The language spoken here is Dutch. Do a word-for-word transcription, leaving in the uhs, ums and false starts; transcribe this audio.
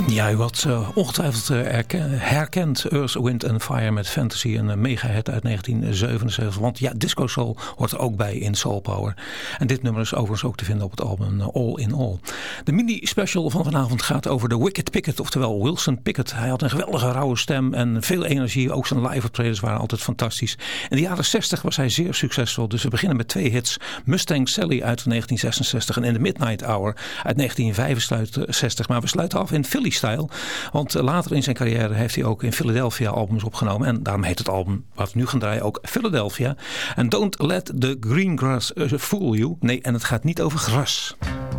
Ja, u had uh, ongetwijfeld uh, herken, herkend Earth, Wind and Fire met Fantasy, een uh, mega-hit uit negentien zevenenzeventig. Want ja, disco soul hoort er ook bij in Soul Power. En dit nummer is overigens ook te vinden op het album uh, All in All. De mini-special van vanavond gaat over de Wicked Pickett, oftewel Wilson Pickett. Hij had een geweldige rauwe stem en veel energie. Ook zijn live optredens waren altijd fantastisch. In de jaren zestig was hij zeer succesvol. Dus we beginnen met twee hits. Mustang Sally uit negentien zesenzestig en In the Midnight Hour uit negentien vijfenzestig. Maar we sluiten af in Philly Style. Want later in zijn carrière heeft hij ook in Philadelphia albums opgenomen. En daarom heet het album wat we nu gaan draaien ook Philadelphia. En Don't Let the Green Grass Fool You. Nee, en het gaat niet over gras.